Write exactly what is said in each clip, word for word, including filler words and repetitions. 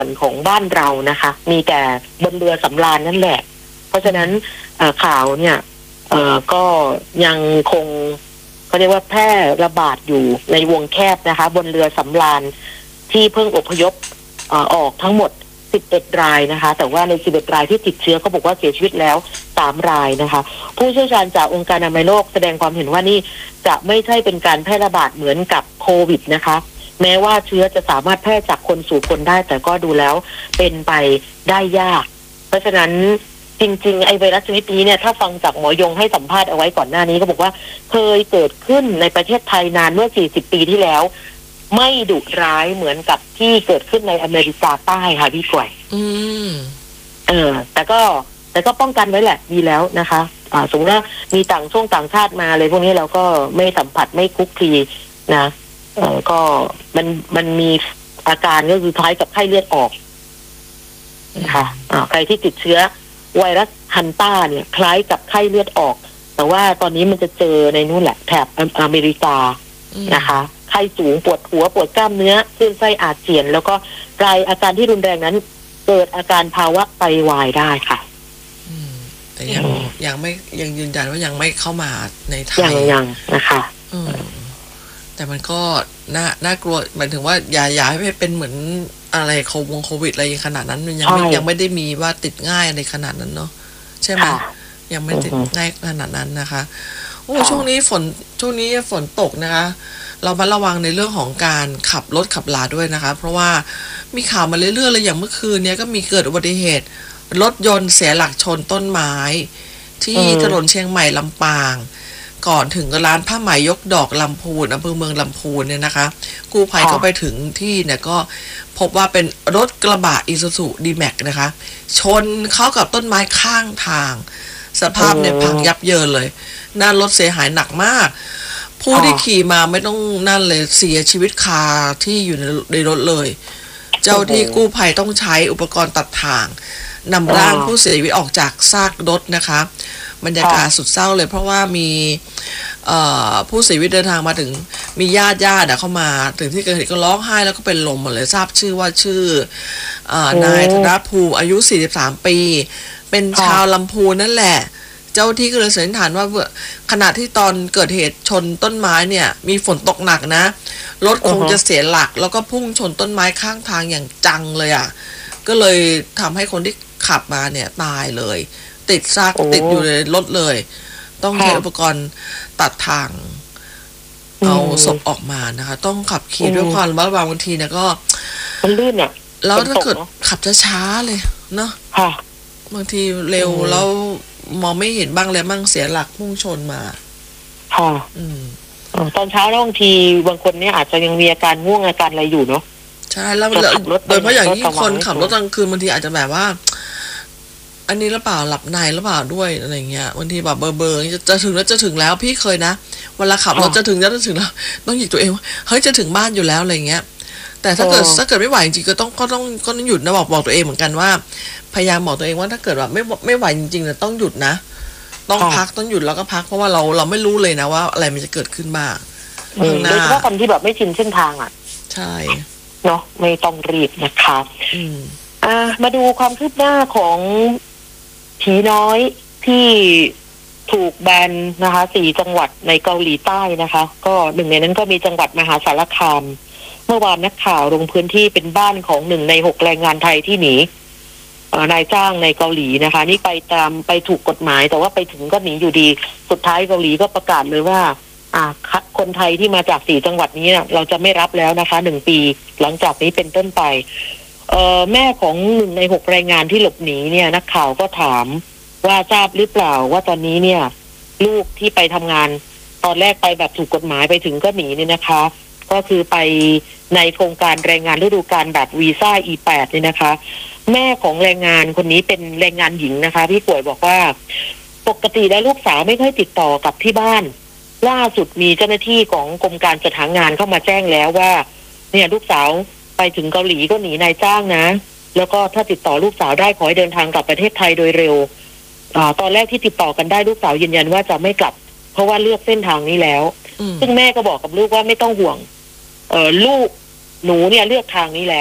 วนของบ้านเรานะคะมีแต่บนเรือสำราญนั่นแหละเพราะฉะนั้นข่าวเนี่ยเอ่อก็ยังคงเขาเรียกว่าแพร่ระบาดอยู่ในวงแคบนะคะบนเรือสำราญที่เพิ่งอพยพเอ่อออกทั้งหมดสิบเอ็ดรายนะคะแต่ว่าในสิบเอ็ดรายที่ติดเชื้อเขาบอกว่าเสียชีวิตแล้วสามรายนะคะผู้เชี่ยวชาญจากองค์การอนามัยโลกแสดงความเห็นว่านี่จะไม่ใช่เป็นการแพร่ระบาดเหมือนกับโควิดนะคะแม้ว่าเชื้อจะสามารถแพร่จากคนสู่คนได้แต่ก็ดูแล้วเป็นไปได้ยากเพราะฉะนั้นจริงๆไอไวรัสชนิดนี้เนี่ยถ้าฟังจากหมอยงให้สัมภาษณ์เอาไว้ก่อนหน้านี้ก็บอกว่าเคยเกิดขึ้นในประเทศไทยนานเมื่อสี่สิบปีที่แล้วไม่ดุร้ายเหมือนกับที่เกิดขึ้นในอเมริกาใต้ค่ะพี่กวยอืมเออแต่ก็แต่ก็ป้องกันไว้แหละดีแล้วนะคะอ่าสมมติว่ามีต่างช่วงต่างชาติมาอะไรพวกนี้เราก็ไม่สัมผัสไม่คุกคีนะเออก็มันมันมีอาการก็คือคล้ายกับไข้เลือดออกนะคะอ่าใครที่ติดเชื้อไวรัสฮันต้าเนี่ยคล้ายกับไข้เลือดออกแต่ว่าตอนนี้มันจะเจอในนู่นแหละแถบอเมริกานะคะไข้สูงปวดหัวปวดกล้ามเนื้อคลื่นไส้อาเจียนแล้วก็รายอาการที่รุนแรงนั้นเกิดอาการภาวะไตวายได้ค่ะแต่ยังยังไม่ยังยืนยันว่ายังไม่เข้ามาในไทยยังยังนะคะแต่มันก็น่าน่ากลัวหมายถึงว่าอย่าอย่าให้เป็นเหมือนอะไรโควงโควิดอะไรขนาดนั้นมันยังไม่ยังไม่ได้มีว่าติดง่ายในขนาดนั้นเนาะใช่ไหมยังไม่ติดง่ายขนาดนั้นนะคะโอ้ช่วงนี้ฝนช่วงนี้ฝนตกนะคะเรามาระวังในเรื่องของการขับรถขับลาด้วยนะคะเพราะว่ามีข่าวมาเรื่อยๆเลยอย่างเมื่อคืนนี้ก็มีเกิดอุบัติเหตุรถยนต์เสียหลักชนต้นไม้ที่ถนนเชียงใหม่ลำปางก่อนถึงร้านผ้าไหมยกดอกลำพูนอำเภอเมืองลำพูนเนี่ยนะคะกู้ภัยก็ไปถึงที่เนี่ยก็พบว่าเป็นรถกระบะอิซูซุดีแม็กนะคะชนเข้ากับต้นไม้ข้างทางสภาพเนี่ยพังยับเยินเลยหน้ารถเสียหายหนักมากผู้ที่ขี่มาไม่ต้องนั่นเลยเสียชีวิตคาที่อยู่ในรถเลยเจ้าที่กู้ภัยต้องใช้อุปกรณ์ตัดทางนำร่างผู้เสียชีวิตออกจากซากรถนะคะบรรยากาศสุดเศร้าเลยเพราะว่ามีผู้เสียชีวิตเดินทางมาถึงมีญาติญาติเข้ามาถึงที่เกิดเหตุก็ร้องไห้แล้วก็เป็นลมหมดเลยทราบชื่อว่าชื่อนายธนภูมิอายุสี่สิบสามปีเป็นชาวลำพูนนั่นแหละเจ้าที่ก็เลยสันนิษฐานว่าขณะที่ตอนเกิดเหตุชนต้นไม้เนี่ยมีฝนตกหนักนะรถคงจะเสียหลักแล้วก็พุ่งชนต้นไม้ข้างทางอย่างจังเลยอ่ะก็เลยทำให้คนที่ขับมาเนี่ยตายเลยติดซากติดอยู่ในรถเลยต้องใช้อุปกรณ์ตัดทางเอาศพออกมานะคะต้องขับขี่ด้วยความระมัดระวังบางทีเนี่ยก็มันลื่นอ่ะแล้วถ้าเกิดขับช้าๆเลยเนาะบางทีเร็วแล้วมองไม่เห็นบ้างเลยมั่งเสียหลักพุ่งชนมาค่ะอืมตอนเช้าแล้วบางทีบางคนเนี่ยอาจจะยังมีอาการง่วงอาการอะไรอยู่เนาะใช่แล้วโดยเฉพาะอย่างยิ่งคนขับรถกลางคืนบางทีอาจจะแบบว่าอันนี้หรือเปล่าหลับในหรือเปล่าด้วยอะไรเงี้ยบางทีแบบเบอร์เบอร์จะถึงแล้วจะถึงแล้วพี่เคยนะเวลาขับรถจะถึงแล้วจะถึงแล้วต้องหยิกตัวเองว่าเฮ้ยจะถึงบ้านอยู่แล้วอะไรเงี้ยแต่ถ้าเกิดถ้าเกิดไม่ไหวจริงๆก็ต้องก็ต้องก็ต้องหยุดนะบอกบอกตัวเองเหมือนกันว่าพยายามบอกตัวเองว่าถ้าเกิดแบบไม่ไม่ไหวจริงๆเนี่ยต้องหยุดนะต้องพักต้องหยุดแล้วก็พักเพราะว่าเราเราไม่รู้เลยนะว่าอะไรมันจะเกิดขึ้นบ้างโดยเฉพาะคนที่แบบไม่ชินเส้นทางอ่ะใช่เนาะไม่ต้องรีบนะคะอืมอ่ามาดูความคืบหน้าของผีน้อยที่ถูกแบนนะคะสี่จังหวัดในเกาหลีใต้นะคะก็หนึ่งในนั้นก็มีจังหวัดมหาสารคามเมื่อวานนักข่าวลงพื้นที่เป็นบ้านของหนึ่งในหกแรงงานไทยที่หนีนายจ้างในเกาหลีนะคะนี่ไปตามไปถูกกฎหมายแต่ว่าไปถึงก็หนีอยู่ดีสุดท้ายเกาหลีก็ประกาศเลยว่าอ่าคนไทยที่มาจากสี่จังหวัดนี้เราจะไม่รับแล้วนะคะหนึ่งปีหลังจากนี้เป็นต้นไปเอ่อแม่ของหนึ่งในหกแรงงานที่หลบหนีเนี่ยนักข่าวก็ถามว่าทราบหรือเปล่าว่าตอนนี้เนี่ยลูกที่ไปทำงานตอนแรกไปแบบถูกกฎหมายไปถึงก็หนีเนี่ยนะคะก็คือไปในโครงการแรงงานฤดูกาลแบบวีซ่า อี แปด เนี่ยนะคะแม่ของแรงงานคนนี้เป็นแรงงานหญิงนะคะพี่ป่วยบอกว่าปกติแล้วลูกสาวไม่ค่อยติดต่อกับที่บ้านล่าสุดมีเจ้าหน้าที่ของกรมการจัดหางานเข้ามาแจ้งแล้วว่าเนี่ยลูกสาวไปถึงเกาหลีก็หนีนายจ้างนะแล้วก็ถ้าติดต่อลูกสาวได้ขอให้เดินทางกลับประเทศไทยโดยเร็วอ่าตอนแรกที่ติดต่อกันได้ลูกสาวยืนยันว่าจะไม่กลับเพราะว่าเลือกเส้นทางนี้แล้วซึ่งแม่ก็บอกกับลูกว่าไม่ต้องห่วงเอ่อลูกหนูเนี่ยเลือกทางนี้แล้ว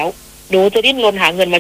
หนูจะดิ้นรนหาเงินมา